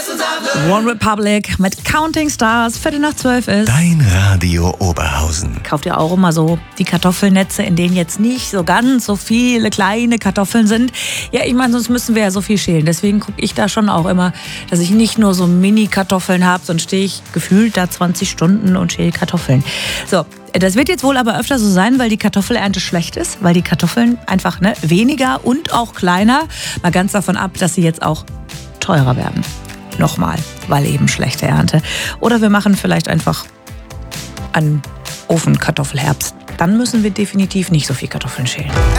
One Republic mit Counting Stars, 11:45 ist. Dein Radio Oberhausen. Kauft ihr auch immer so die Kartoffelnetze, in denen jetzt nicht so ganz so viele kleine Kartoffeln sind? Ja, ich meine, sonst müssen wir ja so viel schälen. Deswegen gucke ich da schon auch immer, dass ich nicht nur so Mini-Kartoffeln habe, sonst stehe ich gefühlt da 20 Stunden und schäle Kartoffeln. So, das wird jetzt wohl aber öfter so sein, weil die Kartoffelernte schlecht ist, weil die Kartoffeln einfach weniger und auch kleiner, mal ganz davon ab, dass sie jetzt auch teurer werden. Nochmal, weil eben schlechte Ernte. Oder wir machen vielleicht einfach einen Ofenkartoffelherbst. Dann müssen wir definitiv nicht so viel Kartoffeln schälen.